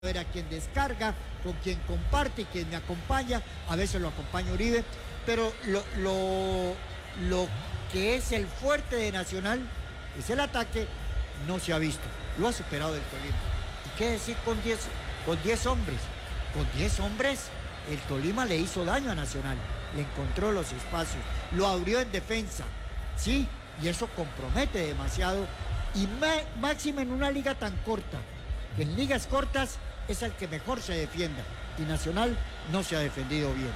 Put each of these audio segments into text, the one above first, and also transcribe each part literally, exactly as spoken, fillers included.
ver a quién descarga, con quién comparte, quién me acompaña, a veces lo acompaña Uribe, pero lo, lo, lo que es el fuerte de Nacional, es el ataque, no se ha visto, lo ha superado el Tolima. ¿Y qué decir con diez con diez hombres? Con diez hombres, el Tolima le hizo daño a Nacional, le encontró los espacios, lo abrió en defensa, ¿sí? Y eso compromete demasiado, y máxima en una liga tan corta, que en ligas cortas es el que mejor se defienda, y Nacional no se ha defendido bien.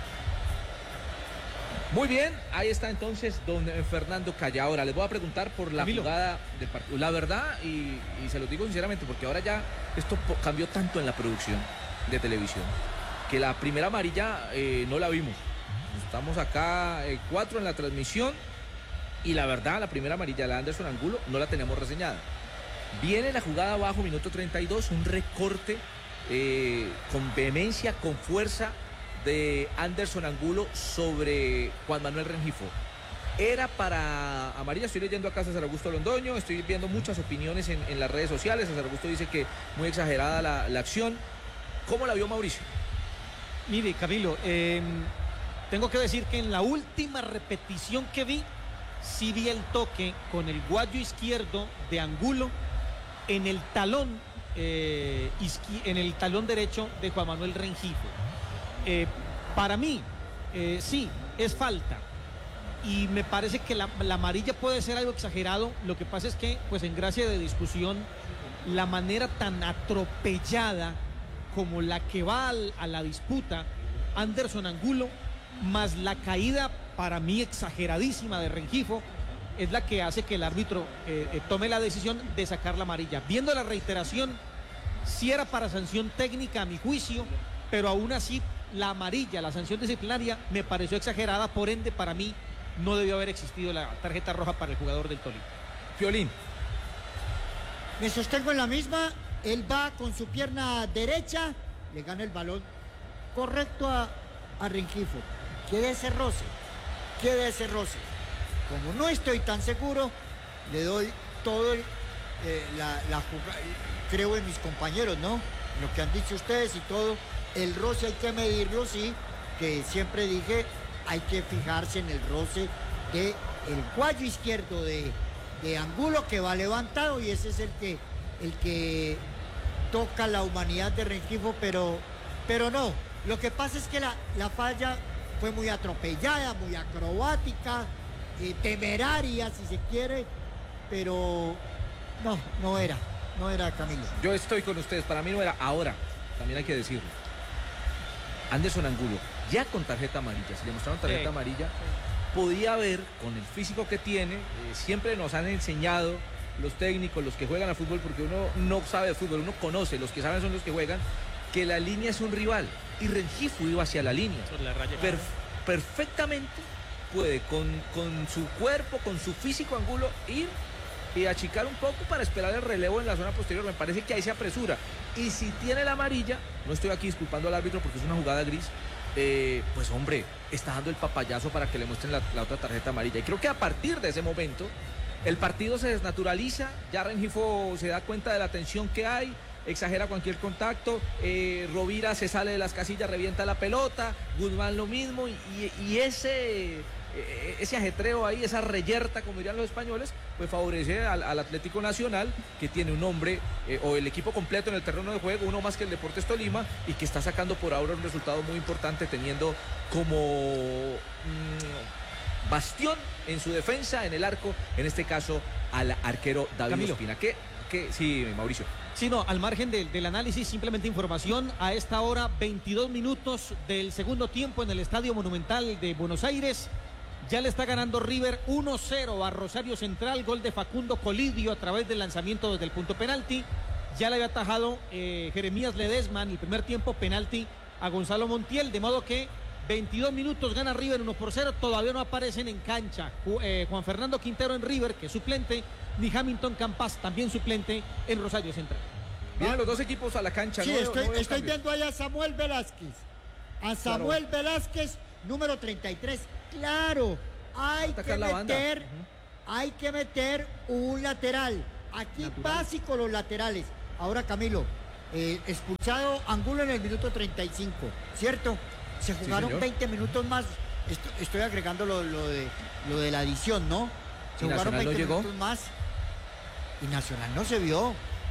Muy bien, ahí está entonces don Fernando Calla. Ahora les voy a preguntar por la Camilo. jugada del partido. La verdad, y, y se lo digo sinceramente, porque ahora ya esto cambió tanto en la producción de televisión, que la primera amarilla eh, no la vimos. Estamos acá eh, cuatro en la transmisión, y la verdad, la primera amarilla de Anderson Angulo no la tenemos reseñada. Viene la jugada abajo, minuto treinta y dos, un recorte eh, con vehemencia, con fuerza de Anderson Angulo sobre Juan Manuel Rengifo. Era para amarilla. Estoy leyendo acá a César Augusto Londoño, estoy viendo muchas opiniones en, en las redes sociales. César Augusto dice que muy exagerada la, la acción. ¿Cómo la vio Mauricio? Mire, Camilo, eh, tengo que decir que en la última repetición que vi, sí vi el toque con el guayo izquierdo de Angulo en el talón, eh, izquier- en el talón derecho de Juan Manuel Rengifo. Eh, para mí, eh, sí, es falta. Y me parece que la, la amarilla puede ser algo exagerado. Lo que pasa es que, pues en gracia de discusión, la manera tan atropellada como la que va al, a la disputa Anderson Angulo, más la caída para mí exageradísima de Rengifo, es la que hace que el árbitro eh, eh, tome la decisión de sacar la amarilla. Viendo la reiteración, sí era para sanción técnica a mi juicio, pero aún así la amarilla, la sanción disciplinaria, me pareció exagerada. Por ende, para mí no debió haber existido la tarjeta roja para el jugador del Tolima. Piolín. Me sostengo en la misma. Él va con su pierna derecha, le gana el balón correcto a, a Rengifo. Queda ese roce, queda ese roce. Como no estoy tan seguro, le doy todo el, eh, la, la jugada, creo en mis compañeros, ¿no? Lo que han dicho ustedes y todo. El roce hay que medirlo, sí, que siempre dije, hay que fijarse en el roce de el cuello izquierdo de, de Angulo, que va levantado, y ese es el que, el que toca la humanidad de Rengifo, pero, pero no. Lo que pasa es que la, la falla fue muy atropellada, muy acrobática, eh, temeraria, si se quiere, pero no, no era, no era, Camilo. Yo estoy con ustedes, para mí no era. Ahora, también hay que decirlo, Anderson Angulo, ya con tarjeta amarilla, si le mostraron tarjeta sí. amarilla, podía haber, con el físico que tiene, eh, siempre nos han enseñado los técnicos, los que juegan al fútbol, porque uno no sabe de fútbol, uno conoce, los que saben son los que juegan, que la línea es un rival, y Rengifo iba hacia la línea. La raya per perfectamente puede, con, con su cuerpo, con su físico, Angulo, ir y achicar un poco para esperar el relevo en la zona posterior. Me parece que ahí se apresura, y si tiene la amarilla, no estoy aquí disculpando al árbitro porque es una jugada gris, eh, pues hombre, está dando el papayazo para que le muestren la, la otra tarjeta amarilla, y creo que a partir de ese momento el partido se desnaturaliza. Ya Rengifo se da cuenta de la tensión que hay, exagera cualquier contacto, eh, Rovira se sale de las casillas, revienta la pelota, Guzmán lo mismo, y, y, y ese, eh, ese ajetreo ahí, esa reyerta, como dirían los españoles, pues favorece al, al Atlético Nacional, que tiene un hombre, eh, o el equipo completo en el terreno de juego, uno más que el Deportes Tolima, y que está sacando por ahora un resultado muy importante, teniendo como mmm, bastión en su defensa, en el arco, en este caso al arquero David Camilo. Ospina. ¿Qué? ¿Qué? Sí, Mauricio. Sí, no, al margen de, del análisis, simplemente información. A esta hora, veintidós minutos del segundo tiempo en el Estadio Monumental de Buenos Aires. Ya le está ganando River uno cero a Rosario Central, gol de Facundo Colidio a través del lanzamiento desde el punto penalti. Ya le había atajado eh, Jeremías Ledesma en el primer tiempo, penalti a Gonzalo Montiel, de modo que veintidós minutos, gana River uno por cero, todavía no aparecen en cancha eh, Juan Fernando Quintero en River, que es suplente, ni Hamilton Campas, también suplente en Rosario Central. Vienen los dos equipos a la cancha. Sí, no, estoy, no estoy viendo ahí a Samuel Velázquez, a Samuel claro. Velázquez, número treinta y tres, claro, hay que meter, uh-huh. hay que meter un lateral, aquí Natural. Básico los laterales. Ahora, Camilo, Eh, expulsado Angulo en el minuto treinta y cinco, ¿cierto? Se jugaron señor. veinte minutos más. Esto- estoy agregando lo, lo de, lo de la adición, ¿no? Se ¿Y jugaron Nacional no veinte llegó? minutos más y Nacional no se vio.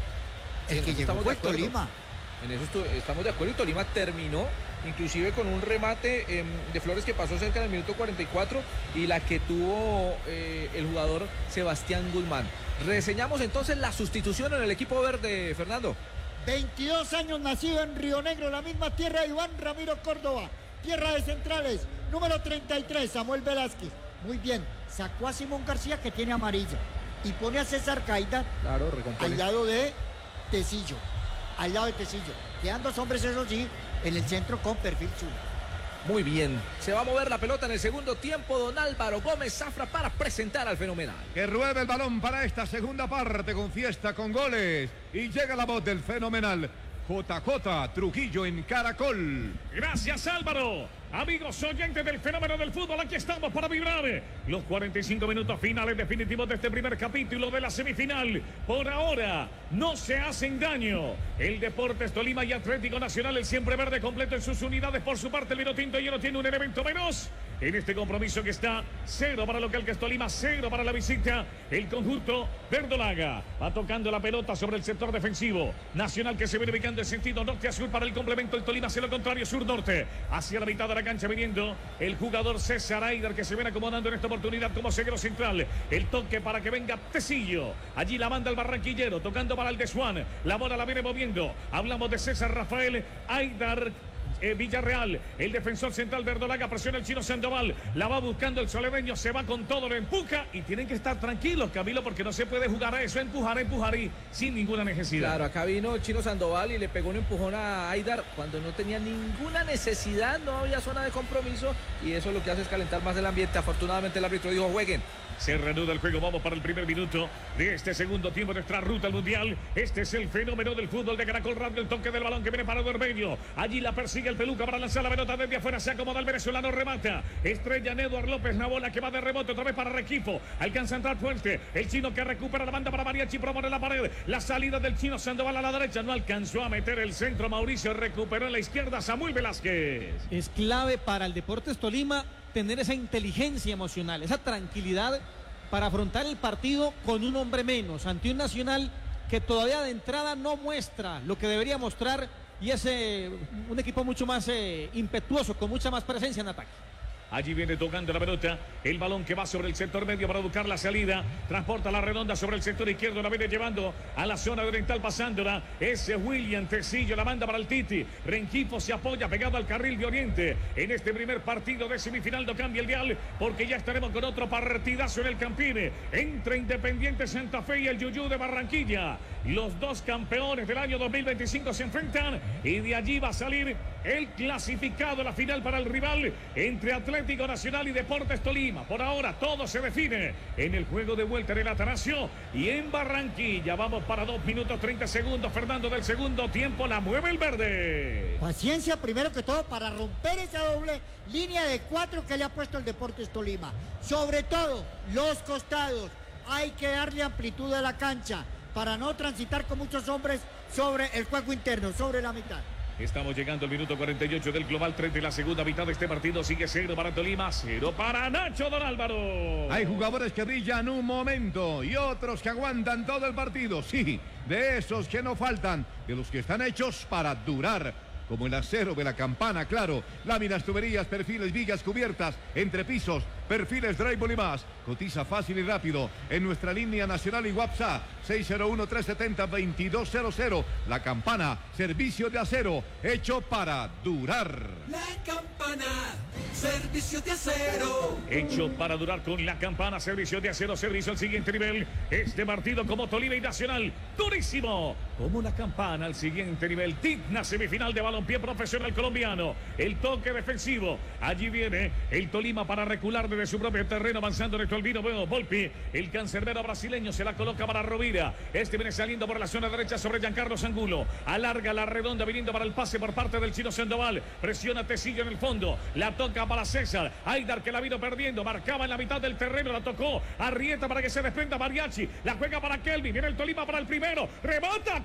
Sí, El que en eso llegó estamos fue de acuerdo. Tolima. En eso estu- estamos de acuerdo y Tolima terminó inclusive con un remate em, de Flores que pasó cerca del minuto cuarenta y cuatro y la que tuvo eh, el jugador Sebastián Guzmán. Reseñamos entonces la sustitución en el equipo verde, Fernando. veintidós años, nacido en Río Negro, la misma tierra de Iván Ramiro Córdoba, tierra de centrales, número treinta y tres, Samuel Velázquez. Muy bien, sacó a Simón García, que tiene amarilla, y pone a César Caída Claro, al recompone. lado de Tecillo, al lado de Tecillo. Quedan dos hombres, eso sí, en el centro con perfil sur. Muy bien. Se va a mover la pelota en el segundo tiempo. Don Álvaro Gómez Zafra para presentar al fenomenal. Que ruede el balón para esta segunda parte con fiesta, con goles. Y llega la voz del fenomenal J J Trujillo en Caracol. Gracias, Álvaro. Amigos oyentes del fenómeno del fútbol, aquí estamos para vibrar los cuarenta y cinco minutos finales definitivos de este primer capítulo de la semifinal. Por ahora, no se hacen daño. El Deportes Tolima y Atlético Nacional, el siempre verde completo en sus unidades. Por su parte, el Vinotinto ya no tiene un elemento menos en este compromiso que está cero para local que es Tolima, cero para la visita. El conjunto verdolaga va tocando la pelota sobre el sector defensivo. Nacional que se viene ubicando en sentido norte a sur para el complemento. El Tolima hacia lo contrario, sur-norte. Hacia la mitad de la cancha viniendo el jugador César Aidar, que se viene acomodando en esta oportunidad como seguero central. El toque para que venga Tecillo. Allí la manda el barranquillero, tocando para el de Swan. La bola la viene moviendo. Hablamos de César Rafael Aidar. Eh, Villarreal, el defensor central verdolaga, presiona el chino Sandoval, la va buscando el solereño, se va con todo, lo empuja y tienen que estar tranquilos, Camilo, porque no se puede jugar a eso, empujar, empujar y sin ninguna necesidad. Claro, acá vino el chino Sandoval y le pegó un empujón a Aidar cuando no tenía ninguna necesidad, no había zona de compromiso y eso lo que hace es calentar más el ambiente. Afortunadamente el árbitro dijo jueguen. Se reanuda el juego, vamos para el primer minuto de este segundo tiempo de nuestra ruta al Mundial. Este es el fenómeno del fútbol de Caracol Radio, el toque del balón que viene para Duermeño. Allí la persigue el Peluca para lanzar la pelota desde afuera, se acomoda el venezolano, remata. Estrella Eduardo López, la bola que va de rebote otra vez para Requifo. Alcanza a entrar fuerte, el chino que recupera la banda para Mariachi, propone la pared. La salida del chino Sandoval a la derecha, no alcanzó a meter el centro Mauricio, recuperó en la izquierda Samuel Velázquez. Es clave para el Deportes Tolima tener esa inteligencia emocional, esa tranquilidad para afrontar el partido con un hombre menos, ante un Nacional que todavía de entrada no muestra lo que debería mostrar y es eh, un equipo mucho más eh, impetuoso, con mucha más presencia en ataque. Allí viene tocando la pelota, el balón que va sobre el sector medio para buscar la salida, transporta la redonda sobre el sector izquierdo, la viene llevando a la zona oriental pasándola, ese William Tecillo, la manda para el Titi, Rengifo se apoya pegado al carril de Oriente, en este primer partido de semifinal no cambia el dial, porque ya estaremos con otro partidazo en el Campine, entre Independiente Santa Fe y el Yuyú de Barranquilla, los dos campeones del año dos mil veinticinco se enfrentan, y de allí va a salir el clasificado a la final para el rival, entre Atlético Atlético Nacional y Deportes Tolima. Por ahora todo se define en el juego de vuelta en el Atanasio y en Barranquilla. Vamos para dos minutos treinta segundos, Fernando, del segundo tiempo. La mueve el verde. Paciencia primero que todo para romper esa doble línea de cuatro que le ha puesto el Deportes Tolima. Sobre todo los costados. Hay que darle amplitud a la cancha para no transitar con muchos hombres sobre el juego interno, sobre la mitad. Estamos llegando al minuto cuarenta y ocho del global tres de la segunda mitad de este partido. Sigue cero para Tolima, cero para Nacho, don Álvaro. Hay jugadores que brillan un momento y otros que aguantan todo el partido. Sí, de esos que no faltan, de los que están hechos para durar. Como el acero de la Campana, claro. Láminas, tuberías, perfiles, vigas, cubiertas, entrepisos, perfiles, drywall y más. Cotiza fácil y rápido en nuestra línea nacional y WhatsApp seis cero uno, tres siete cero, dos dos cero cero. La Campana, servicio de acero, hecho para durar. La Campana, servicio de acero. Hecho para durar con la Campana, servicio de acero, servicio al siguiente nivel. Este partido como Tolima y Nacional, durísimo. Como la Campana al siguiente nivel. Digna semifinal de balompié profesional colombiano. El toque defensivo. Allí viene el Tolima para recular desde su propio terreno, avanzando en el vino. Veo Volpi, el cancerbero brasileño, se la coloca para Rovira. Este viene saliendo por la zona derecha sobre Giancarlo Angulo. Alarga la redonda viniendo para el pase por parte del chino Sandoval. Presiona Tecillo en el fondo. La toca para César. Aidar que la vino perdiendo. Marcaba en la mitad del terreno. La tocó. Arrieta para que se desprenda Mariachi. La juega para Kelvin. Viene el Tolima para el primero. Rebota.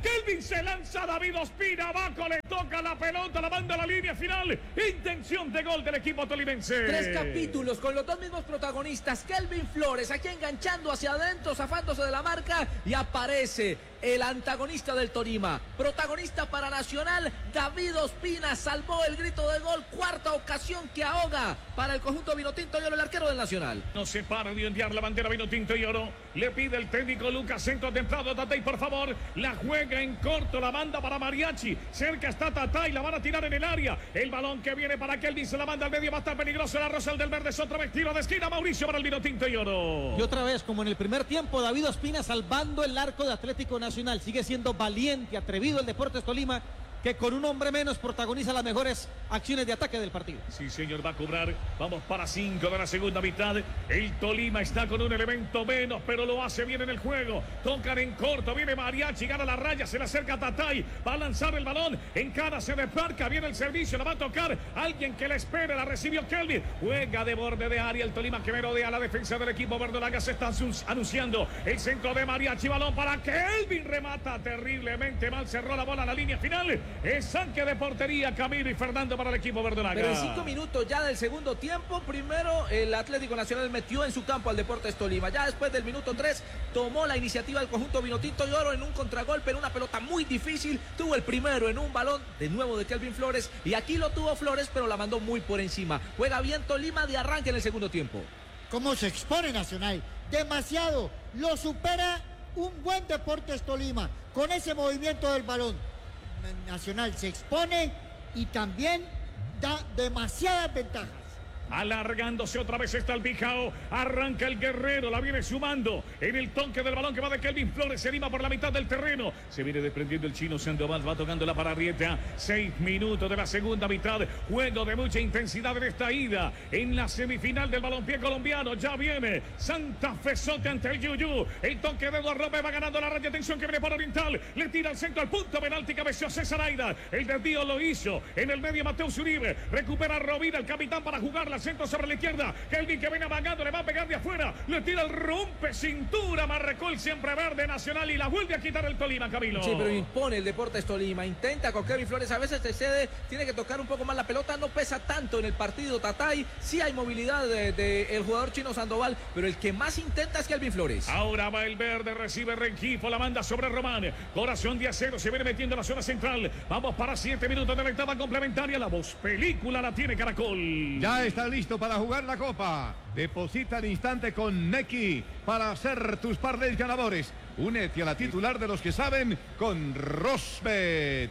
Kelvin se lanza, David Ospina abajo, le toca la pelota, la manda a la línea final. Intención de gol del equipo tolimense. Tres capítulos con los dos mismos protagonistas. Kelvin Flores aquí enganchando hacia adentro, zafándose de la marca, y aparece el antagonista del Tolima, protagonista para Nacional, David Ospina, salvó el grito de gol, cuarta ocasión que ahoga para el conjunto vinotinto y oro, el arquero del Nacional. No se para de enviar la bandera vinotinto y oro, le pide el técnico Lucas, centro templado, Tatay por favor, la juega en corto, la manda para Mariachi, cerca está Tatay, la van a tirar en el área, el balón que viene para Kelvin, se la manda al medio, va a estar peligroso, la Rosal del Verde, es otra vez tiro de esquina, Mauricio para el vinotinto y oro. Y otra vez, como en el primer tiempo, David Ospina salvando el arco de Atlético Nacional. Sigue siendo valiente, atrevido el Deportes Tolima, que con un hombre menos protagoniza las mejores acciones de ataque del partido. Sí, señor, va a cobrar. Vamos para cinco de la segunda mitad. El Tolima está con un elemento menos, pero lo hace bien en el juego. Tocan en corto, viene Mariachi, gana la raya, se le acerca a Tatay, va a lanzar el balón, encara, se desmarca, viene el servicio, la va a tocar alguien que le espere, la recibió Kelvin, juega de borde de área el Tolima que merodea la defensa del equipo verdolaga, se está anunciando el centro de Mariachi, balón para Kelvin, remata terriblemente mal, cerró la bola a la línea final. Es saque de portería, Camilo y Fernando para el equipo verdolaga. Pero en cinco minutos ya del segundo tiempo, primero el Atlético Nacional metió en su campo al Deportes Tolima. Ya después del minuto tres tomó la iniciativa del conjunto vinotinto y oro en un contragolpe, en una pelota muy difícil. Tuvo el primero en un balón de nuevo de Kelvin Flores y aquí lo tuvo Flores, pero la mandó muy por encima. Juega bien Tolima de arranque en el segundo tiempo. ¿Cómo se expone Nacional? Demasiado. Lo supera un buen Deportes Tolima con ese movimiento del balón. Nacional se expone y también da demasiadas ventajas. Alargándose otra vez está el Bijao, arranca el Guerrero, la viene sumando en el toque del balón que va de Kelvin Flores, se lima por la mitad del terreno, se viene desprendiendo el chino Sandoval, va tocando la pararrieta, seis minutos de la segunda mitad, juego de mucha intensidad en esta ida, en la semifinal del balompié colombiano, ya viene Santa Fe Sote ante el Yuyu, el toque de Eduardo López va ganando la raya, atención que viene por Oriental, le tira al centro al punto penalti, cabeció César Aida, el desvío lo hizo, en el medio Mateus Uribe, recupera a Rovira, el capitán para jugarla, centro sobre la izquierda, Kelvin que viene vagando, le va a pegar de afuera, le tira el rompe cintura, marcó el siempre verde Nacional y la vuelve a quitar el Tolima, Camilo. Sí, pero impone el Deportes Tolima, intenta con Kelvin Flores, a veces se cede, tiene que tocar un poco más la pelota, no pesa tanto en el partido Tatay, sí hay movilidad del de, de jugador chino Sandoval, pero el que más intenta es Kelvin Flores. Ahora va el verde, recibe Rengifo, la manda sobre Román, corazón de acero, se viene metiendo en la zona central, vamos para siete minutos de la etapa complementaria, la voz película la tiene Caracol. Ya está listo para jugar la Copa. Deposita al instante con Nequi para hacer tus parlays ganadores. Únete a la titular de los que saben con Rosbet.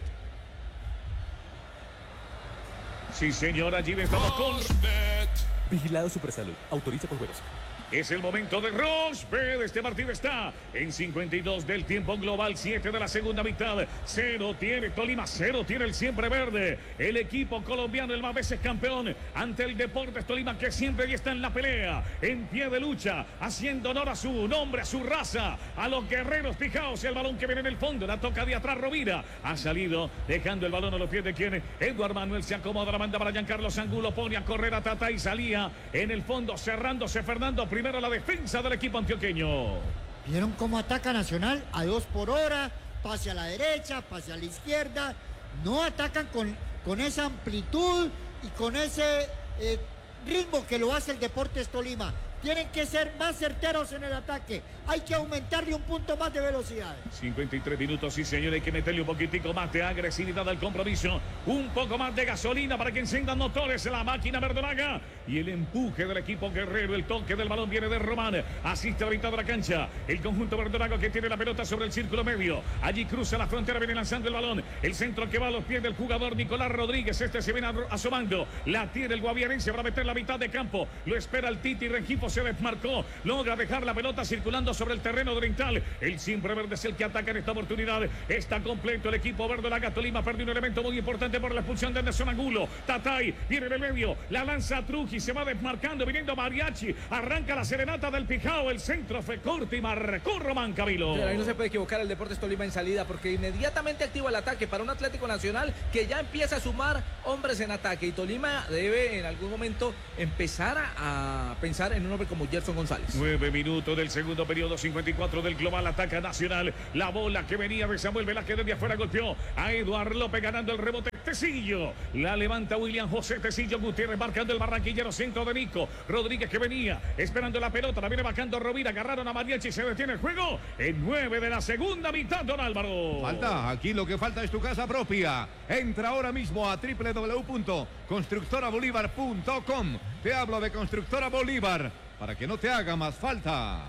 Sí, señor, allí estamos con... Vigilado Supersalud. Autoriza con juegos. Es el momento de Rosbet. Este partido está en cincuenta y dos del tiempo global, siete de la segunda mitad. Cero tiene Tolima, cero tiene el siempre verde. El equipo colombiano, el más veces campeón, ante el Deportes Tolima, que siempre ya está en la pelea, en pie de lucha, haciendo honor a su nombre, a su raza, a los guerreros pijaos. El balón que viene en el fondo, la toca de atrás Rovira. Ha salido, dejando el balón a los pies de quien. Eduardo Manuel se acomoda, la manda para Giancarlo Angulo, pone a correr a Tata y salía en el fondo, cerrándose Fernando. Primero la defensa del equipo antioqueño. ¿Vieron cómo ataca Nacional? A dos por hora, pase a la derecha, pase a la izquierda. No atacan con, con esa amplitud y con ese eh, ritmo que lo hace el Deportes Tolima. Tienen que ser más certeros en el ataque. Hay que aumentarle un punto más de velocidad. cincuenta y tres minutos, sí señor, hay que meterle un poquitico más de agresividad al compromiso. Un poco más de gasolina para que enciendan motores la máquina verdolaga. Y el empuje del equipo guerrero, el toque del balón viene de Román. Asiste a la mitad de la cancha. El conjunto verdolago que tiene la pelota sobre el círculo medio. Allí cruza la frontera, viene lanzando el balón. El centro que va a los pies del jugador Nicolás Rodríguez. Este se viene asomando. La tiene el guaviarense para meter la mitad de campo. Lo espera el Titi Rengifo. Se desmarcó, logra dejar la pelota circulando sobre el terreno de Oriental. El siempre verde es el que ataca en esta oportunidad. Está completo el equipo verdolaga. Tolima perdió un elemento muy importante por la expulsión de Anderson Angulo. Tatay viene en el medio, la lanza Trujillo, se va desmarcando, viniendo Mariachi, arranca la serenata del Pijao, el centro fue corto y marcó Román Camilo. Pero ahí no se puede equivocar el Deportes Tolima en salida, porque inmediatamente activa el ataque para un Atlético Nacional que ya empieza a sumar hombres en ataque, y Tolima debe en algún momento empezar a, a pensar en un hombre como Gerson González. Nueve minutos del segundo periodo. Minuto cincuenta y cuatro del global, ataca Nacional. La bola que venía de Samuel Velázquez desde afuera golpeó a Eduardo López ganando el rebote. Tecillo, la levanta William José Tecillo Gutiérrez marcando el barranquillero, centro de Nico Rodríguez que venía esperando la pelota, la viene bajando Rovira, agarraron a Mariachi y se detiene el juego en nueve de la segunda mitad, don Álvaro. Falta, aquí lo que falta es tu casa propia. Entra ahora mismo a doble u doble u doble u punto constructora bolívar punto com. Te hablo de Constructora Bolívar para que no te haga más falta.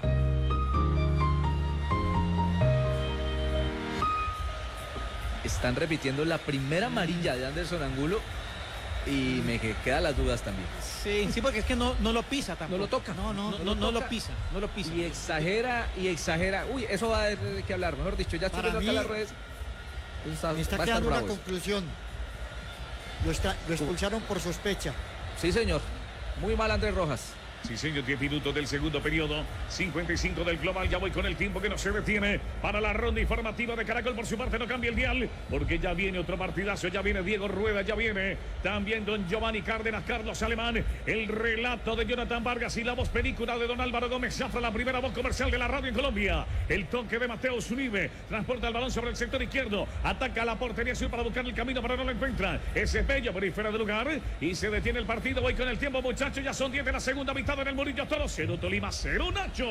Están repitiendo la primera amarilla de Anderson Angulo y me quedan las dudas también. Sí, sí, porque es que no, no lo pisa tampoco. No lo toca. No, no, No, no, no no lo toca. pisa, no lo pisa. Y exagera, y exagera. Uy, eso va a haber de qué hablar, mejor dicho. Ya estoy Para viendo acá mí, las redes. Eso está, Me está va a estar quedando una bravo eso. conclusión. Lo, está, lo expulsaron por sospecha. Sí, señor. Muy mal Andrés Rojas. Sí, señor, diez minutos del segundo periodo, cincuenta y cinco del global, ya voy con el tiempo que no se detiene para la ronda informativa de Caracol. Por su parte no cambia el dial, porque ya viene otro partidazo, ya viene Diego Rueda, ya viene también don Giovanni Cárdenas, Carlos Alemán, el relato de Jonathan Vargas y la voz película de don Álvaro Gómez Zafra, la primera voz comercial de la radio en Colombia. El toque de Mateo Zunibe, transporta el balón sobre el sector izquierdo, ataca la portería sur para buscar el camino, pero no lo encuentra. Ese es bello, pero fuera de lugar, y se detiene el partido. Voy con el tiempo, muchachos, ya son diez de la segunda mitad en el Murillo Toro. Cero Tolima, cero Nacho.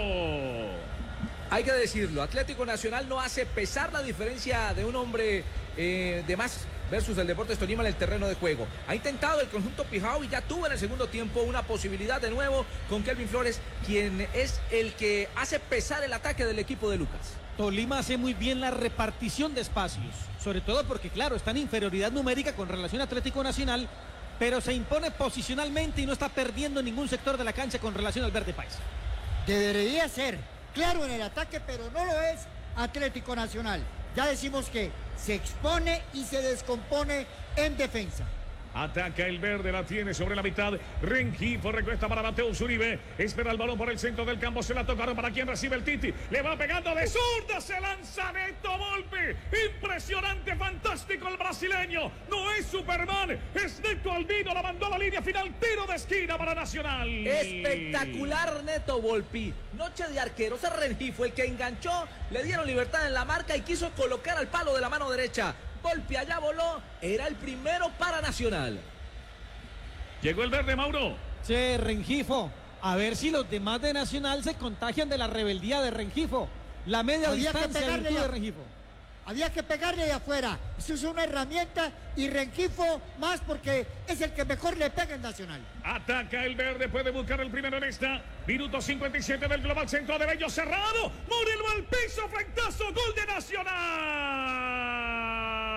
Hay que decirlo, Atlético Nacional no hace pesar la diferencia de un hombre eh, de más versus el Deportes Tolima en el terreno de juego. Ha intentado el conjunto Pijao y ya tuvo en el segundo tiempo una posibilidad de nuevo con Kelvin Flores, quien es el que hace pesar el ataque del equipo de Lucas. Tolima hace muy bien la repartición de espacios, sobre todo porque, claro, está en inferioridad numérica con relación a Atlético Nacional, pero se impone posicionalmente y no está perdiendo ningún sector de la cancha con relación al verde paisa. Debería ser claro en el ataque, pero no lo es Atlético Nacional. Ya decimos que se expone y se descompone en defensa. Ataca el verde, la tiene sobre la mitad. Rengifo recuesta para Mateo Zuribe. Espera el balón por el centro del campo. Se la tocaron para quien recibe el Titi. Le va pegando de zurda. Se lanza Neto Volpi. Impresionante, fantástico el brasileño. No es Superman. Es Neto Albino. La mandó a la línea final. Tiro de esquina para Nacional. Espectacular Neto Volpi. Noche de arqueros. Es Rengifo el que enganchó. Le dieron libertad en la marca y quiso colocar al palo de la mano derecha. Volpi allá voló, era el primero para Nacional. Llegó el verde, Mauro. Che, Rengifo, a ver si los demás de Nacional se contagian de la rebeldía de Rengifo. La media Había que distancia pegarle virtud ya. de Rengifo. Había que pegarle de afuera. Eso es una herramienta y Rengifo más porque es el que mejor le pega en Nacional. Ataca el verde, puede buscar el primero en esta. Minuto cincuenta y siete del global, centro de Bello cerrado. Morelo al piso, frentazo, gol de Nacional.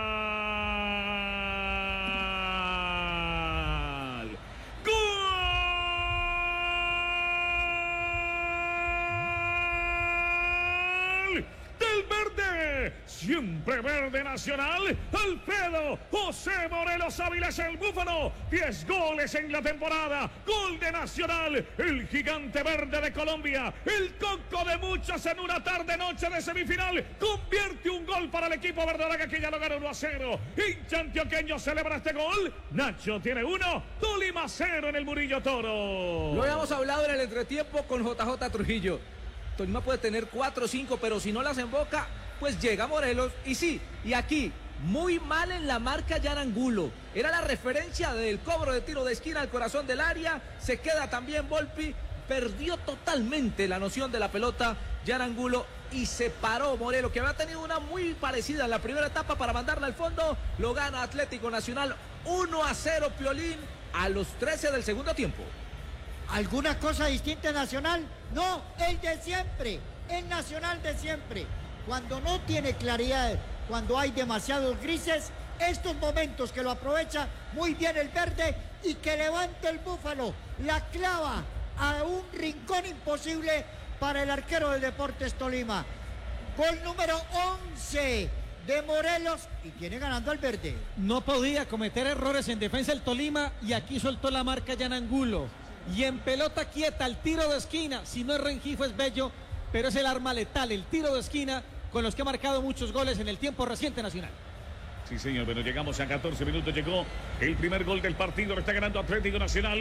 Del verde, siempre verde Nacional. Alfredo José Morelos Ávila es el búfalo. diez goles en la temporada. Gol de Nacional, el gigante verde de Colombia. El coco de muchos en una tarde noche de semifinal. Convierte un gol para el equipo verdolaga que ya lo ganó uno a cero. Hincha antioqueño celebra este gol. Nacho tiene uno, Tolima cero en el Murillo Toro. Lo habíamos hablado en el entretiempo con J J Trujillo. Tolima puede tener cuatro o cinco, pero si no las emboca, pues llega Morelos. Y sí, y aquí, muy mal en la marca Jan Angulo. Era la referencia del cobro de tiro de esquina al corazón del área. Se queda también Volpi. Perdió totalmente la noción de la pelota Jan Angulo y se paró Morelos, que había tenido una muy parecida en la primera etapa para mandarla al fondo. Lo gana Atlético Nacional uno a cero, Piolín, a los trece del segundo tiempo. ¿Alguna cosa distinta en Nacional? No, el de siempre, el Nacional de siempre. Cuando no tiene claridad, cuando hay demasiados grises, estos momentos que lo aprovecha muy bien el verde y que levanta el búfalo, la clava a un rincón imposible para el arquero del Deportes Tolima. Gol número once de Morelos y tiene ganando al verde. No podía cometer errores en defensa el Tolima y aquí soltó la marca Jan Angulo. Y en pelota quieta, el tiro de esquina, si no es Rengifo es Bello, pero es el arma letal, el tiro de esquina con los que ha marcado muchos goles en el tiempo reciente Nacional. Sí, señor, pero llegamos a catorce minutos, llegó el primer gol del partido, lo está ganando Atlético Nacional.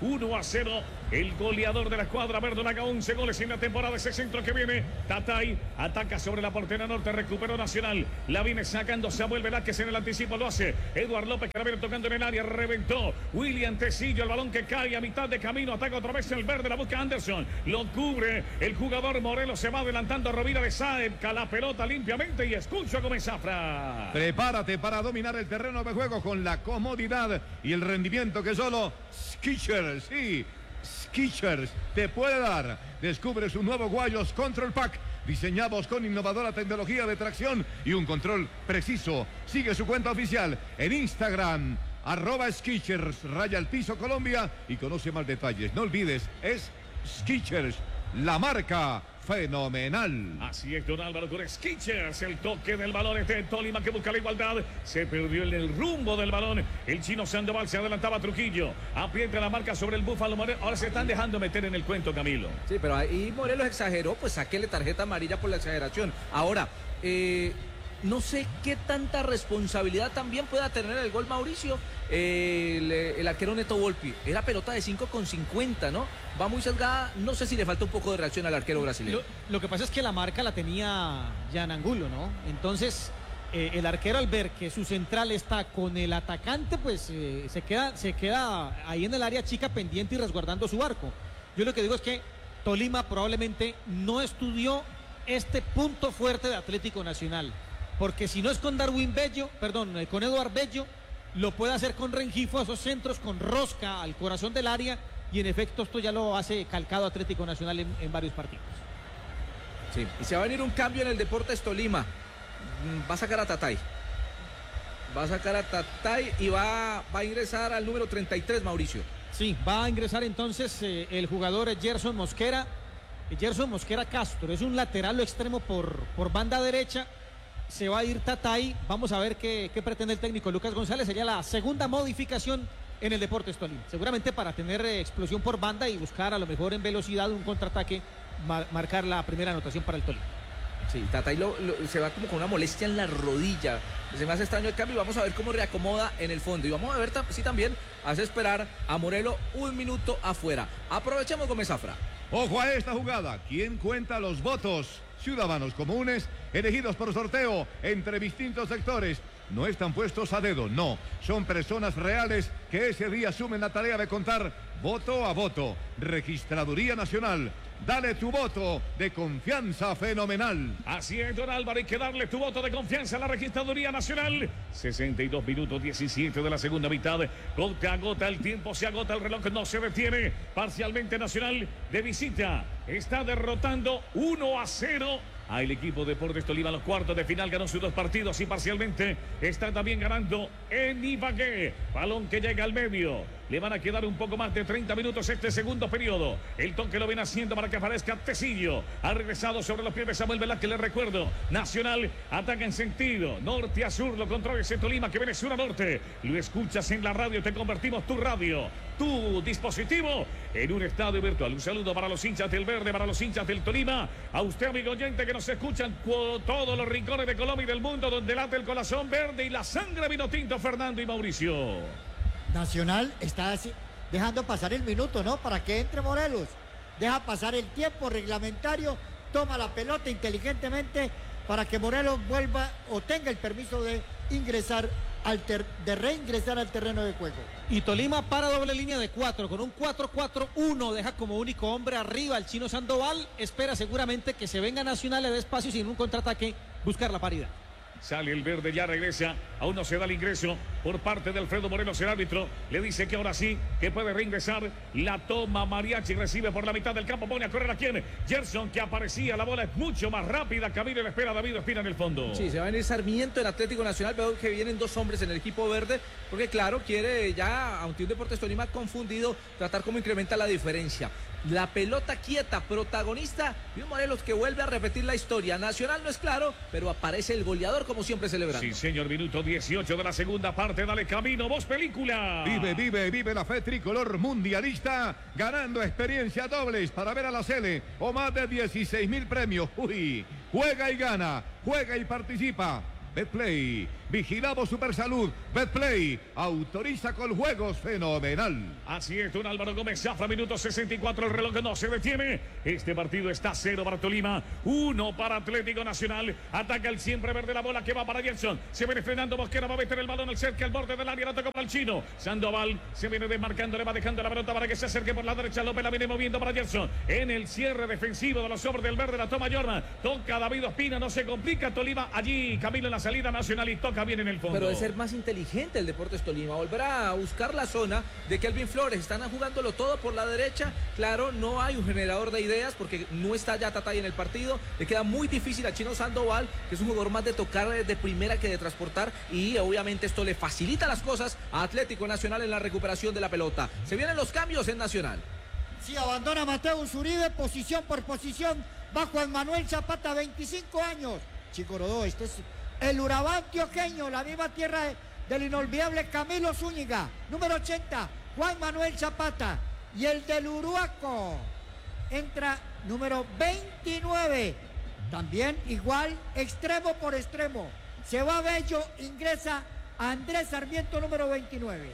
uno a cero. El goleador de la escuadra verde haga once goles en la temporada. Ese centro que viene. Tatay ataca sobre la portería norte. Recuperó Nacional. La viene sacando Samuel Velázquez en el anticipo. Lo hace Eduard López, que la viene tocando en el área. Reventó William Tecillo. El balón que cae a mitad de camino. Ataca otra vez el verde. La busca Anderson. Lo cubre el jugador Morelos. Se va adelantando a Rovira de Sáenz. La pelota limpiamente y escucho a Gómez Zafra. Prepárate para dominar el terreno de juego con la comodidad y el rendimiento que solo Skechers, sí, Skechers te puede dar. Descubre sus nuevos guayos Control Pack, diseñados con innovadora tecnología de tracción y un control preciso. Sigue su cuenta oficial en Instagram, arroba Skechers, raya al piso Colombia, y conoce más detalles. No olvides, es Skechers, la marca fenomenal. Así es, don Álvaro, con Skechers, el toque del balón este de Tolima que busca la igualdad. Se perdió en el rumbo del balón. El chino Sandoval se adelantaba a Trujillo. Aprieta la marca sobre el Búfalo Morelos. Ahora se están dejando meter en el cuento, Camilo. Sí, pero ahí Morelos exageró, pues sáquele tarjeta amarilla por la exageración. Ahora, eh, no sé qué tanta responsabilidad también pueda tener el gol Mauricio, eh, el, el arquero Neto Volpi. Era pelota de cinco con cincuenta, ¿no? Va muy sesgada, no sé si le falta un poco de reacción al arquero brasileño. Lo, lo que pasa es que la marca la tenía Jan Angulo, ¿no? Entonces, eh, el arquero al ver que su central está con el atacante, pues eh, se, queda, se queda ahí en el área chica pendiente y resguardando su arco. Yo lo que digo es que Tolima probablemente no estudió este punto fuerte de Atlético Nacional. Porque si no es con Darwin Bello, perdón, eh, con Eduard Bello, lo puede hacer con Rengifo a esos centros, con Rosca al corazón del área, y en efecto esto ya lo hace calcado Atlético Nacional en, en varios partidos. Sí, y se va a venir un cambio en el Deportes Tolima. Va a sacar a Tatay. Va a sacar a Tatay y va, va a ingresar al número treinta y tres, Mauricio. Sí, va a ingresar entonces eh, el jugador Gerson Mosquera. Gerson Mosquera Castro, es un lateral o extremo por, por banda derecha. Se va a ir Tatay. Vamos a ver qué, qué pretende el técnico Lucas González. Sería la segunda modificación en el Deportes Tolima. Seguramente para tener eh, explosión por banda y buscar a lo mejor en velocidad un contraataque, ma marcar la primera anotación para el Tolima. Sí, Tatay lo, lo, se va como con una molestia en la rodilla. Se me hace extraño el cambio y vamos a ver cómo reacomoda en el fondo. Y vamos a ver si también hace esperar a Morelos un minuto afuera. Aprovechemos Gómez Zafra. Ojo a esta jugada. ¿Quién cuenta los votos? Ciudadanos comunes elegidos por sorteo entre distintos sectores. No están puestos a dedo, no. Son personas reales que ese día asumen la tarea de contar voto a voto. Registraduría Nacional. Dale tu voto de confianza fenomenal. Así es, don Álvaro, hay que darle tu voto de confianza a la Registraduría Nacional. sesenta y dos minutos diecisiete de la segunda mitad. Gota a gota el tiempo, se agota el reloj, no se detiene. Parcialmente Nacional de visita. Está derrotando uno a cero al equipo Deportes Tolima. Los cuartos de final ganó sus dos partidos y parcialmente está también ganando en Ibagué. Balón que llega al medio. Le van a quedar un poco más de treinta minutos este segundo periodo. El toque lo viene haciendo para que aparezca Tecillo. Ha regresado sobre los pies de Samuel Velázquez. Le recuerdo, Nacional ataca en sentido norte a sur. Lo controla ese Tolima que viene sur a norte. Lo escuchas en la radio. Te convertimos tu radio, tu dispositivo, en un estadio virtual. Un saludo para los hinchas del verde, para los hinchas del Tolima. A usted, amigo oyente, que nos escuchan por todos los rincones de Colombia y del mundo, donde late el corazón verde y la sangre vino tinto, Fernando y Mauricio. Nacional está así, dejando pasar el minuto, ¿no? Para que entre Morelos. Deja pasar el tiempo reglamentario, toma la pelota inteligentemente para que Morelos vuelva o tenga el permiso de ingresar al ter de reingresar al terreno de juego. Y Tolima para doble línea de cuatro, con un cuatro cuatro uno, deja como único hombre arriba al chino Sandoval, espera seguramente que se venga Nacional, le dé espacio sin un contraataque, buscar la paridad. Sale el verde, ya regresa. Aún no se da el ingreso por parte de Alfredo Morelos, el árbitro. Le dice que ahora sí, que puede reingresar. La toma Mariachi, recibe por la mitad del campo. Pone a correr a quién. Gerson, que aparecía. La bola es mucho más rápida. Camilo le espera a David Espina en el fondo. Sí, se va a venir Sarmiento en Atlético Nacional. Veo que vienen dos hombres en el equipo verde. Porque claro, quiere ya, aunque un Deportes Tolima confundido, tratar cómo incrementa la diferencia. La pelota quieta, protagonista, y un Morelos que vuelve a repetir la historia. Nacional no es claro, pero aparece el goleador como siempre celebrando. Sí, señor, minuto dieciocho de la segunda parte. Dale camino, Voz Película. Vive, vive, vive la fe tricolor mundialista, ganando experiencia dobles para ver a la Sele o más de dieciséis mil premios. Uy, juega y gana, juega y participa. Betplay, vigilamos Supersalud. Betplay, autoriza con juegos fenomenal. Así es, don Álvaro Gómez Zafra, minuto sesenta y cuatro, el reloj no se detiene. Este partido está cero para Tolima, uno para Atlético Nacional. Ataca el siempre verde, la bola que va para Gerson. Se viene frenando Mosquera, va a meter el balón al cerca, al borde del área, la toca para el chino. Sandoval se viene desmarcando, le va dejando la pelota para que se acerque por la derecha. López la viene moviendo para Gerson. En el cierre defensivo de los hombres del verde, la toma Jordan. Toca David Ospina, no se complica Tolima. Allí Camilo en la salida Nacional y toca bien en el fondo. Pero de ser más inteligente el Deportes Tolima, volverá a buscar la zona de Kelvin Flores. Están jugándolo todo por la derecha. Claro, no hay un generador de ideas porque no está ya Tatay en el partido. Le queda muy difícil a Chino Sandoval, que es un jugador más de tocar de primera que de transportar, y obviamente esto le facilita las cosas a Atlético Nacional en la recuperación de la pelota. Se vienen los cambios en Nacional. Sí, abandona Mateus Uribe, posición por posición. Va Juan Manuel Zapata, veinticinco años. Chico Rodó, este es el Urabá antioqueño, la misma tierra de, del inolvidable Camilo Zúñiga. Número ochenta, Juan Manuel Zapata. Y el del Uruaco entra número veintinueve. También igual, extremo por extremo. Se va Bello, ingresa Andrés Sarmiento, número veintinueve.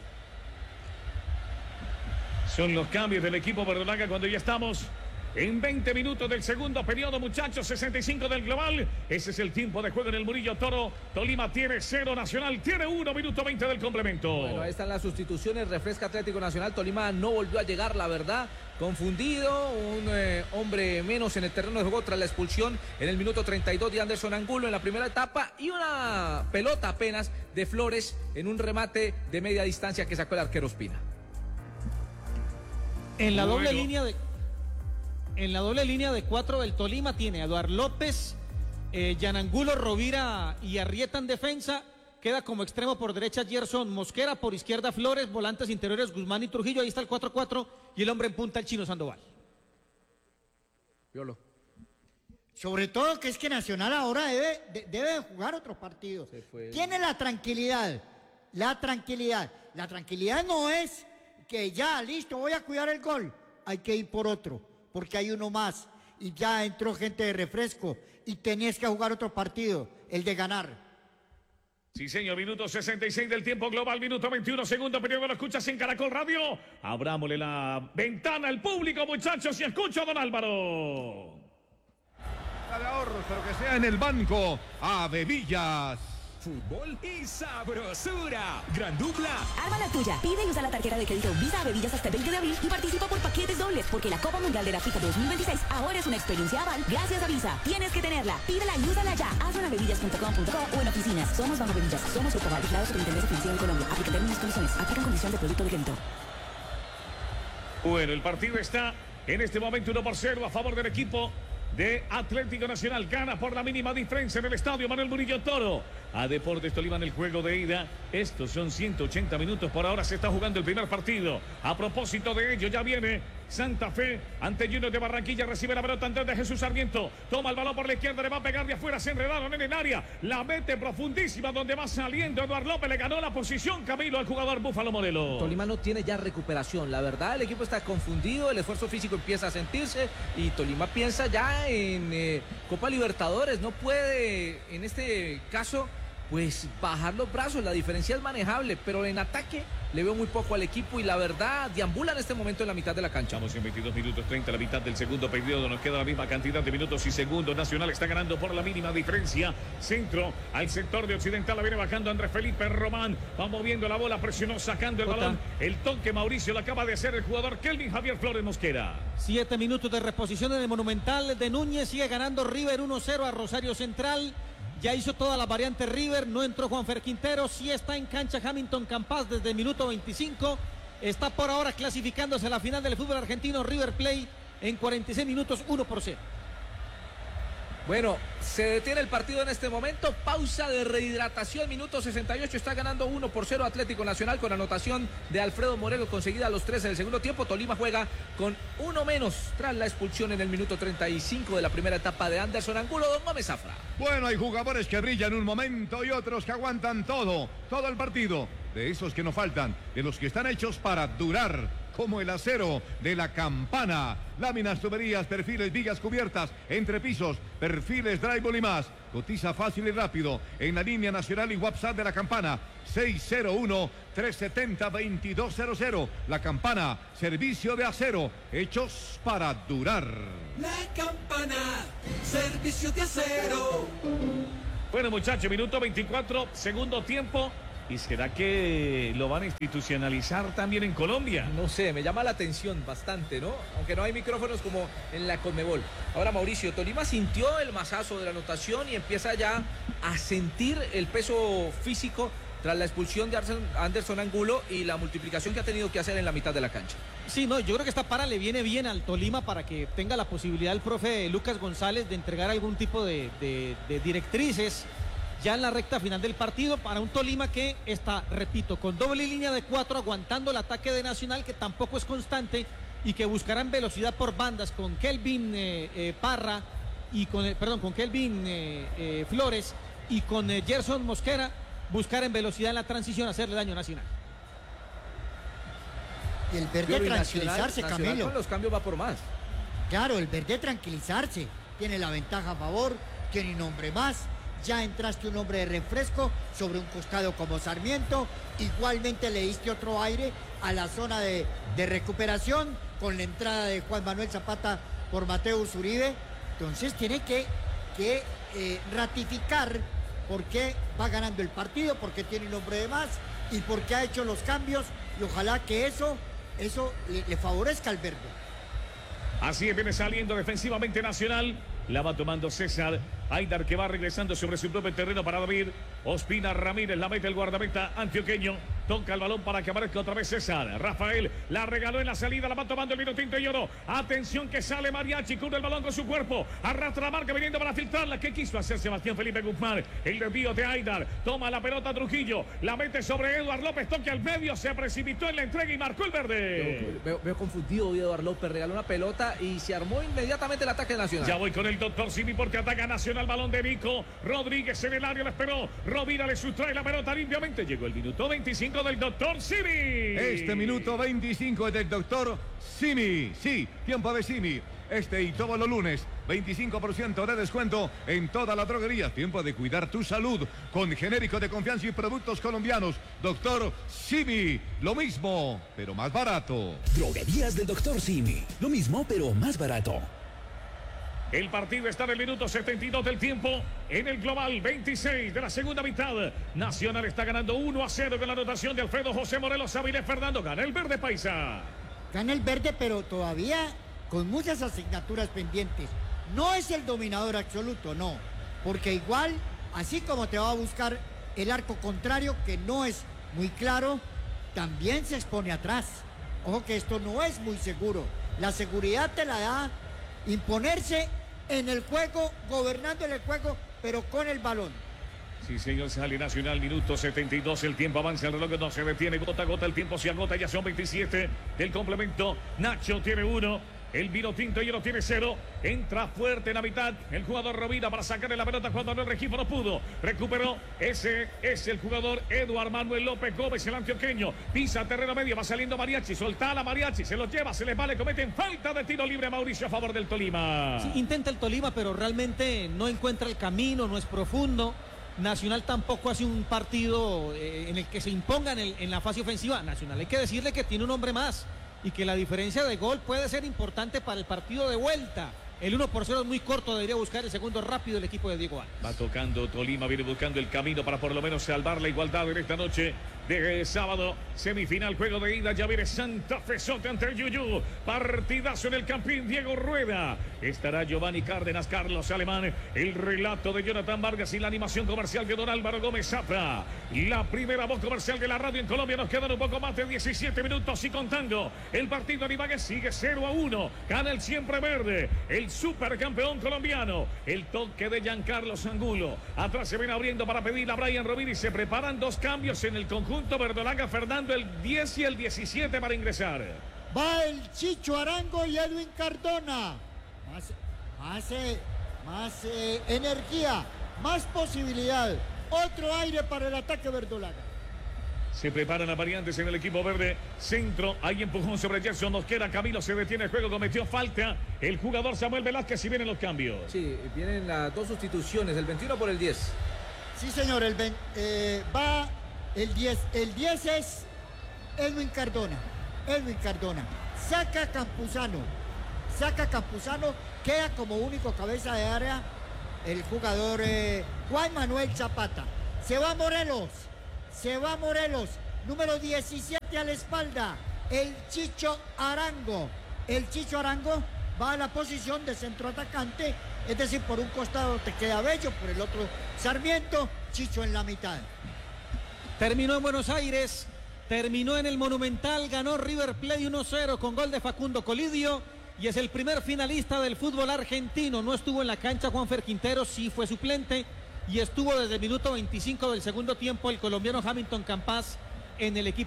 Son los cambios del equipo verdolaga cuando ya estamos en veinte minutos del segundo periodo, muchachos. Sesenta y cinco del global. Ese es el tiempo de juego en el Murillo Toro. Tolima tiene cero, Nacional tiene uno, minuto veinte del complemento. Bueno, ahí están las sustituciones. Refresca Atlético Nacional. Tolima no volvió a llegar, la verdad. Confundido, un eh, hombre menos en el terreno de juego tras la expulsión en el minuto treinta y dos de Anderson Angulo en la primera etapa, y una pelota apenas de Flores en un remate de media distancia que sacó el arquero Ospina. En la Bueno. doble línea de en la doble línea de cuatro del Tolima tiene a Eduard López, eh, Yanangulo, Rovira y Arrieta en defensa. Queda como extremo por derecha Gerson Mosquera, por izquierda Flores, volantes interiores Guzmán y Trujillo. Ahí está el cuatro cuatro y el hombre en punta el Chino Sandoval. Violo. Sobre todo que es que Nacional ahora debe, de, debe jugar otros partidos. Tiene la tranquilidad, la tranquilidad. La tranquilidad no es que ya, listo, voy a cuidar el gol. Hay que ir por otro, porque hay uno más. Y ya entró gente de refresco y tenías que jugar otro partido, el de ganar. Sí, señor, minuto sesenta y seis del tiempo global, minuto veintiuno, segundo periodo, lo escuchas en Caracol Radio. Abrámosle la ventana al público, muchachos, y escucho a don Álvaro. De ahorros, pero que sea en el banco. Avevillas. Fútbol y sabrosura. Gran dupla. Arma la tuya. Pide y usa la tarjeta de crédito Visa Bebillas hasta el veinte de abril y participa por paquetes dobles, porque la Copa Mundial de la FIFA dos mil veintiséis ahora es una experiencia aval gracias a Visa. Tienes que tenerla. Pídela y úsala ya. Hazlo en avevillas punto com punto co o en oficinas. Somos Banco Bebillas. Somos Grupo Aval, vigilado Superintendencia Financiera de Colombia. Aplica términos y condiciones. Aplican condición de producto de crédito. Bueno, el partido está en este momento uno por cero a favor del equipo de Atlético Nacional. Gana por la mínima diferencia en el estadio Manuel Murillo Toro a Deportes Tolima en el juego de ida. Estos son ciento ochenta minutos. Por ahora se está jugando el primer partido. A propósito de ello, ya viene Santa Fe ante Junior de Barranquilla. Recibe la pelota antes de Jesús Sarmiento. Toma el balón por la izquierda, le va a pegar de afuera. Se enredaron en el área. La mete profundísima donde va saliendo Eduard López. Le ganó la posición Camilo al jugador Búfalo Modelo. Tolima no tiene ya recuperación. La verdad, el equipo está confundido. El esfuerzo físico empieza a sentirse y Tolima piensa ya en eh, Copa Libertadores. No puede, en este caso, pues bajar los brazos. La diferencia es manejable, pero en ataque le veo muy poco al equipo y la verdad deambula en este momento en la mitad de la cancha. Estamos en veintidós minutos treinta, la mitad del segundo periodo. Nos queda la misma cantidad de minutos y segundos. Nacional está ganando por la mínima diferencia. Centro al sector de Occidental. La viene bajando Andrés Felipe Román. Va moviendo la bola, presionó, sacando el Jota. balón. El toque Mauricio lo acaba de hacer el jugador Kelvin Javier Flores Mosquera. Siete minutos de reposición en el Monumental de Núñez. Sigue ganando River uno cero a Rosario Central. Ya hizo todas las variantes River, no entró Juanfer Quintero, sí está en cancha Hamilton Campas desde el minuto veinticinco. Está por ahora clasificándose a la final del fútbol argentino River Plate en cuarenta y seis minutos, uno por cero. Bueno, se detiene el partido en este momento, pausa de rehidratación, minuto sesenta y ocho, está ganando uno por cero Atlético Nacional con anotación de Alfredo Morelos conseguida a los tres en el segundo tiempo. Tolima juega con uno menos tras la expulsión en el minuto treinta y cinco de la primera etapa de Anderson Angulo. Don Gómez Zafra. Bueno, hay jugadores que brillan un momento y otros que aguantan todo, todo el partido. De esos que no faltan, de los que están hechos para durar, como el acero de la Campana. Láminas, tuberías, perfiles, vigas cubiertas, entrepisos, perfiles, drywall y más. Cotiza fácil y rápido en la línea nacional y WhatsApp de la Campana. seis cero uno, tres siete cero, dos dos cero cero. La Campana, servicio de acero, hechos para durar. La Campana, servicio de acero. Bueno, muchachos, minuto veinticuatro, segundo tiempo. ¿Y será que lo van a institucionalizar también en Colombia? No sé, me llama la atención bastante, ¿no? Aunque no hay micrófonos como en la Conmebol. Ahora, Mauricio, Tolima sintió el mazazo de la anotación y empieza ya a sentir el peso físico tras la expulsión de Anderson Angulo y la multiplicación que ha tenido que hacer en la mitad de la cancha. Sí, no, yo creo que esta para le viene bien al Tolima para que tenga la posibilidad el profe Lucas González de entregar algún tipo de, de, de directrices ya en la recta final del partido para un Tolima que está, repito, con doble línea de cuatro, aguantando el ataque de Nacional, que tampoco es constante, y que buscarán velocidad por bandas con Kelvin eh, eh, Parra y con, eh, perdón, con Kelvin eh, eh, Flores y con eh, Gerson Mosquera, buscar en velocidad en la transición, hacerle daño a Nacional. Y el verde Pero y tranquilizarse, Nacional, Nacional Camilo. con los cambios va por más. Claro, el verde tranquilizarse. Tiene la ventaja a favor, tiene un hombre más. Ya entraste un hombre de refresco sobre un costado como Sarmiento. Igualmente le diste otro aire a la zona de, de recuperación con la entrada de Juan Manuel Zapata por Mateus Uribe. Entonces tiene que, que eh, ratificar por qué va ganando el partido, porque tiene un hombre de más y porque ha hecho los cambios. Y ojalá que eso, eso le, le favorezca al verde. Así es, viene saliendo defensivamente Nacional. La va tomando César. Aidar que va regresando sobre su propio terreno para David. Ospina Ramírez la mete el guardameta antioqueño. Toca el balón para que aparezca otra vez César. Rafael la regaló en la salida. La va tomando el minutinto y oro. Atención que sale Mariachi. Cubre el balón con su cuerpo. Arrastra la marca viniendo para filtrarla. ¿Qué quiso hacer Sebastián Felipe Guzmán? El desvío de Aidar. Toma la pelota Trujillo. La mete sobre Eduard López. Toque al medio. Se precipitó en la entrega y marcó el verde. Veo, veo, veo confundido hoy Eduard López. Regaló una pelota y se armó inmediatamente el ataque nacional. Ya voy con el doctor Simi porque ataca Nacional. Balón de Nico Rodríguez en el área. La esperó. Rovira le sustrae la pelota limpiamente. Llegó el minuto veinticinco del doctor Simi. Este minuto veinticinco es del doctor Simi. Sí, tiempo de Simi. Este y todos los lunes, veinticinco por ciento de descuento en toda la droguería. Tiempo de cuidar tu salud con genérico de confianza y productos colombianos. Doctor Simi, lo mismo, pero más barato. Droguerías del doctor Simi. Lo mismo, pero más barato. El partido está en el minuto setenta y dos del tiempo. En el global veintiséis de la segunda mitad. Nacional está ganando uno a cero con la anotación de Alfredo José Morelos Avilés Fernando. Gana el verde paisa. Gana el verde, pero todavía con muchas asignaturas pendientes. No es el dominador absoluto, no. Porque igual, así como te va a buscar el arco contrario, que no es muy claro, también se expone atrás. Ojo que esto no es muy seguro. La seguridad te la da imponerse en el juego, gobernando en el juego, pero con el balón. Sí, señor, sale Nacional, minuto setenta y dos, el tiempo avanza, el reloj no se detiene, gota a gota, el tiempo se agota, ya son veintisiete del complemento. Nacho tiene uno, el vino tinto y lo tiene cero. Entra fuerte en la mitad el jugador Rovira para sacarle la pelota cuando el Rengifo no pudo. Recuperó, ese es el jugador Eduard Manuel López Gómez, el antioqueño. Pisa terreno medio, va saliendo Mariachi, solta a la Mariachi, se lo lleva, se les vale, cometen falta de tiro libre Mauricio a favor del Tolima. Sí, intenta el Tolima, pero realmente no encuentra el camino, no es profundo. Nacional tampoco hace un partido eh, en el que se imponga en, el, en la fase ofensiva. Nacional hay que decirle que tiene un hombre más y que la diferencia de gol puede ser importante para el partido de vuelta. El uno por cero es muy corto, debería buscar el segundo rápido el equipo de Diego Alves. Va tocando Tolima, viene buscando el camino para por lo menos salvar la igualdad en esta noche de sábado. Semifinal, juego de ida, ya viene Santa Fe Sote ante el Yuyu. Partidazo en el Campín, Diego Rueda. Estará Giovanni Cárdenas, Carlos Alemán, el relato de Jonathan Vargas y la animación comercial de don Álvaro Gómez Zafra. La primera voz comercial de la radio en Colombia. Nos quedan un poco más de diecisiete minutos y contando. El partido en Ibagué sigue cero a uno. Gana el siempre verde, el supercampeón colombiano. El toque de Giancarlo Angulo. Atrás se ven abriendo para pedir a Brian Rovira y se preparan dos cambios en el conjunto verdolaga. Fernando, el diez y el diecisiete para ingresar. Va el Chicho Arango y Edwin Cardona. Más, más, eh, más eh, energía, más posibilidad. Otro aire para el ataque verdolaga. Se preparan las variantes en el equipo verde. Centro, hay empujón sobre Gerson Mosquera. Camilo se detiene el juego, cometió falta el jugador Samuel Velázquez y vienen los cambios. Sí, vienen las dos sustituciones, el veintiuno por el diez. Sí, señor, el ven- eh, va el diez. El diez es Edwin Cardona. Edwin Cardona. Saca Campuzano. Saca Campuzano. Queda como único cabeza de área el jugador eh, Juan Manuel Zapata. Se va Morelos. Se va Morelos, número diecisiete a la espalda, el Chicho Arango. El Chicho Arango va a la posición de centro atacante, es decir, por un costado te queda Bello, por el otro Sarmiento, Chicho en la mitad. Terminó en Buenos Aires, terminó en el Monumental, ganó River Plate uno cero con gol de Facundo Colidio y es el primer finalista del fútbol argentino. No estuvo en la cancha Juanfer Quintero, sí fue suplente. Y estuvo desde el minuto veinticinco del segundo tiempo el colombiano Hamilton Campas en el equipo.